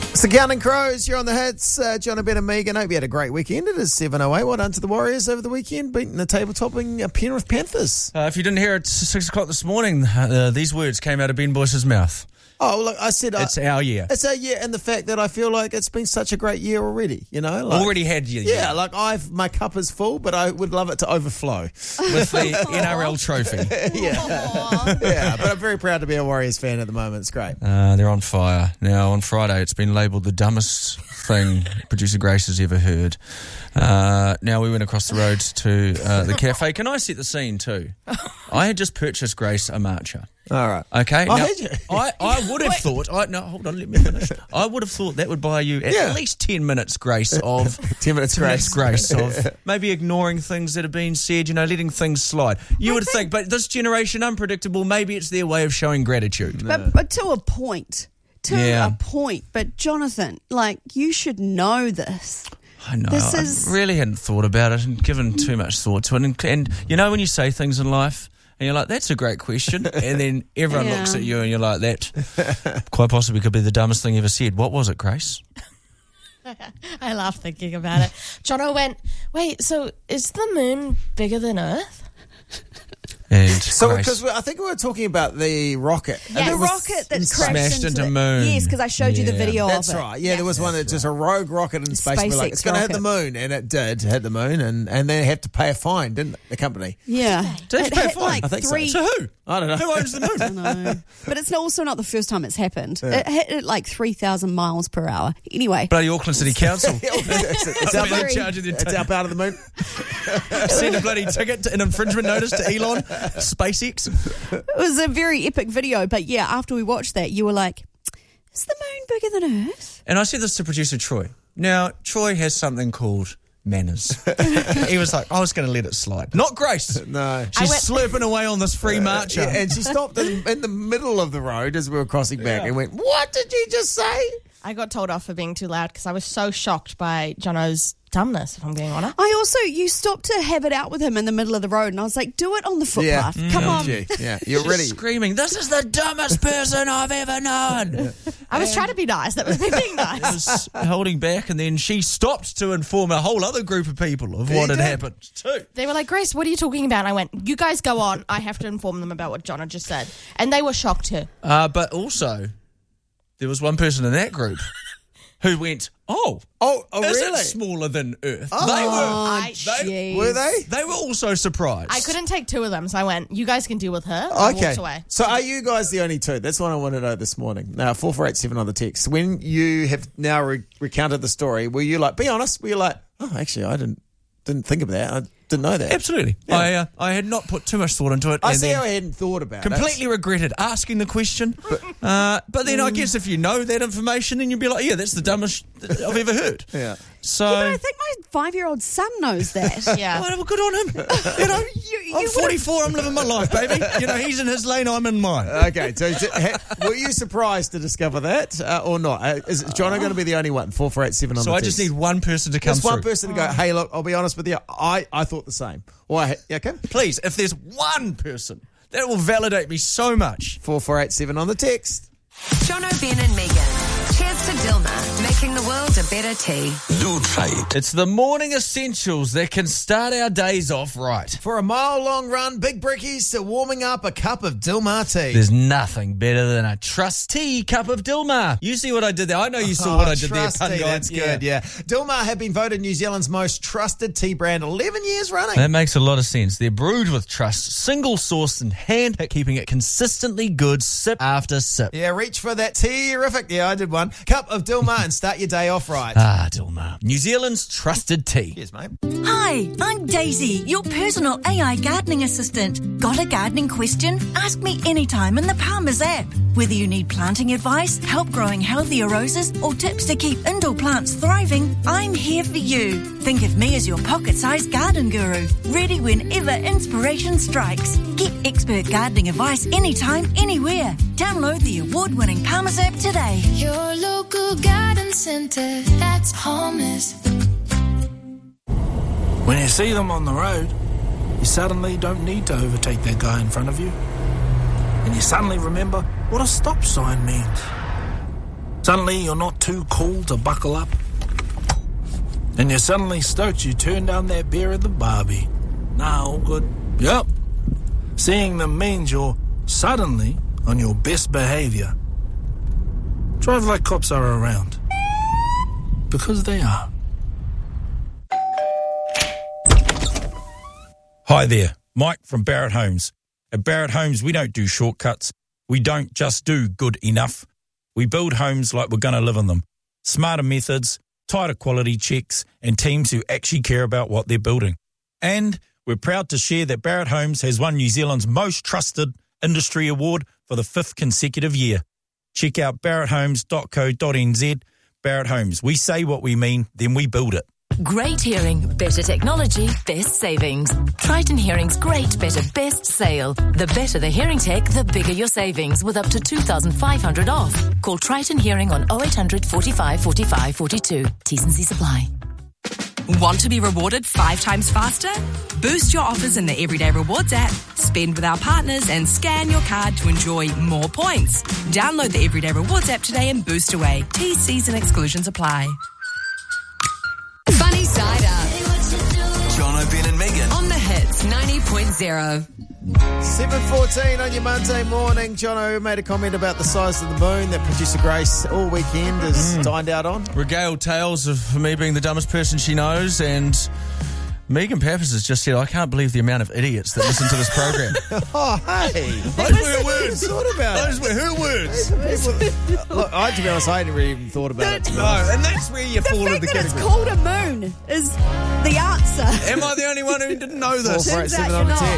It's the Counting Crows. You're on the hits. John, Ben and Megan. Hope you had a great weekend. It is 7:08. Well done to the Warriors over the weekend, beating the table-topping Penrith Panthers. If you didn't hear it, 6 o'clock this morning, these words came out of Ben Boyce's mouth. Oh, look, I said... it's our year. It's our year, and the fact that I feel like it's been such a great year already, you know? Like, already had your year. Yeah, like my cup is full, but I would love it to overflow. With the NRL trophy. Yeah, but I'm very proud to be a Warriors fan at the moment. It's great. They're on fire. Now, on Friday, it's been labelled the dumbest thing producer Grace has ever heard. Now, we went across the road to the cafe. Can I set the scene too? I had just purchased Grace a matcha. All right. Okay. Oh, now, had you? I would have thought... no, hold on, let me finish. I would have thought that would buy you at least 10 minutes grace of... 10 minutes grace of maybe ignoring things that have been said, you know, letting things slide. You would think, but this generation, unpredictable, maybe it's their way of showing gratitude. But to a point. A point. But, Jonathan, like, you should know this. I know. I really hadn't thought about it and given too much thought to it. And you know when you say things in life... and you're like, that's a great question. And then everyone looks at you and you're like, that quite possibly could be the dumbest thing ever said. What was it, Grace? I laugh thinking about it. Jono went, wait, so is the moon bigger than Earth? And so, because I think we were talking about the rocket. Yeah, the rocket that smashed into the moon. Yes, because I showed you the video of it. That's right. Yeah, there was one that's just a rogue rocket in space. We're like, it's going to hit the moon. And it did hit the moon. And they had to pay a fine, didn't the company? Yeah. Did they pay a fine? Like I think so. So who? I don't know. Who owns the moon? I don't know. But it's also not the first time it's happened. It hit at like 3,000 miles per hour. Anyway. Bloody Auckland City Council. It's our part of the moon. Send a bloody ticket, an infringement notice to Elon, SpaceX. It was a very epic video, but yeah, after we watched that, you were like, is the moon bigger than Earth? And I said this to producer Troy. Now, Troy has something called manners. He was like, I was going to let it slide. Not Grace. No. She's slurping away on this free matcha. And she stopped in the middle of the road as we were crossing back and went, what did you just say? I got told off for being too loud because I was so shocked by Jono's dumbness, if I'm being honest. You stopped to have it out with him in the middle of the road, and I was like, do it on the footpath. Come on. Yeah, you're ready. Screaming, this is the dumbest person I've ever known. I was trying to be nice. That was me being nice. Was holding back, and then she stopped to inform a whole other group of people of what had happened too. They were like, Grace, what are you talking about? And I went, you guys go on. I have to inform them about what Jono just said. And they were shocked too. But also, there was one person in that group who went, is really? it smaller than Earth? Were they? They were also surprised. I couldn't take two of them, so I went, you guys can deal with her. I walked away. So are you guys the only two? That's what I want to know this morning. Now, 4487 on the text. When you have now recounted the story, were you like, be honest, were you like, oh, actually, I didn't think of that. I didn't know that. Absolutely. Yeah. I had not put too much thought into it. I see how I hadn't thought about completely regretted asking the question. But then I guess if you know that information, then you'd be like, yeah, that's the dumbest I've ever heard. Yeah. So I think my 5-year-old son knows that. Yeah. Well, good on him. You know, I'm 44, I'm living my life, baby. You know, he's in his lane, I'm in mine. Okay, so were you surprised to discover that or not? Is Jono going to be the only one? 4487 on the text. So I just need one person to come just through. One person to go, hey, look, I'll be honest with you, I thought the same. Okay? Please, if there's one person, that will validate me so much. 4487 on the text. Jono, Ben and Megan. Cheers to Dilmah, making the world a better tea. Do try it. It's the morning essentials that can start our days off right. For a mile-long run, big brickies to warming up a cup of Dilmah tea. There's nothing better than a Trust Tea cup of Dilmah. You see what I did there? I know you saw what I did there, pun guy. That's good, yeah. Dilmah have been voted New Zealand's most trusted tea brand 11 years running. That makes a lot of sense. They're brewed with trust, single-sourced and hand-picked, keeping it consistently good sip after sip. Yeah, reach for that tea-rific. Yeah, I did one. Cup of Dilmah and start your day off right. Dilmah. New Zealand's trusted tea. Cheers, mate. Hi, I'm Daisy, your personal AI gardening assistant. Got a gardening question? Ask me anytime in the Palmer's app. Whether you need planting advice, help growing healthier roses, or tips to keep indoor plants thriving, I'm here for you. Think of me as your pocket-sized garden guru, ready whenever inspiration strikes. Get expert gardening advice anytime, anywhere. Download the award-winning Palmer's app today. Your local garden centre, that's Palmer's. When you see them on the road, you suddenly don't need to overtake that guy in front of you. And you suddenly remember what a stop sign means. Suddenly you're not too cool to buckle up. And you're suddenly stoked you turn down that beer at the Barbie. Nah, all good. Yep. Seeing them means you're suddenly on your best behaviour. Drive like cops are around. Because they are. Hi there, Mike from Barrett Homes. At Barrett Homes, we don't do shortcuts. We don't just do good enough. We build homes like we're going to live in them. Smarter methods, tighter quality checks, and teams who actually care about what they're building. And we're proud to share that Barrett Homes has won New Zealand's most trusted industry award for the 5th consecutive year. Check out barretthomes.co.nz. Barrett Homes, we say what we mean, then we build it. Great hearing, better technology, best savings. Triton Hearing's great, better, best sale. The better the hearing tech, the bigger your savings, with up to $2,500 off. Call Triton Hearing on 0800 45 45 42. T's and C's apply. Want to be rewarded 5 times faster? Boost your offers in the Everyday Rewards app. Spend with our partners and scan your card to enjoy more points. Download the Everyday Rewards app today and boost away. T's, C's and exclusions apply. Funny Side Up. Jono, Ben and Megan. On the Hits 90.0. 7:14 on your Monday morning. Jono made a comment about the size of the moon that producer Grace all weekend has dined out on. Regaled tales of me being the dumbest person she knows, and Megan Pappas has just said, I can't believe the amount of idiots that listen to this program. Oh, hey. Those were her words. Thought about Those were her words. Look, to be honest, I hadn't really even thought about it. No, and that's where you fall in the fact that category. it's called a moon is the answer. Am I the only one who didn't know this? 4 8 7 on the text.